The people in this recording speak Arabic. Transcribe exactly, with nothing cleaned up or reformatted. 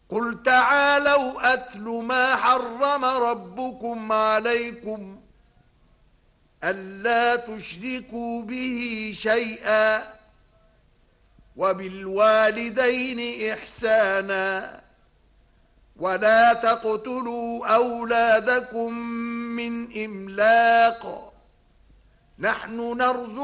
قل تعالوا أتل ما حرم ربكم عليكم ألا تشركوا به شيئا وبالوالدين إحسانا ولا تقتلوا أولادكم من إملاق نحن نرزقكم